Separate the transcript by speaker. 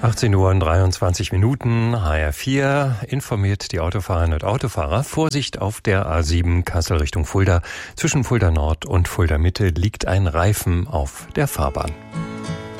Speaker 1: 18 Uhr und 23 Minuten, HR4 informiert die Autofahrerinnen und Autofahrer. Vorsicht auf der A7 Kassel Richtung Fulda. Zwischen Fulda Nord und Fulda Mitte liegt ein Reifen auf der Fahrbahn.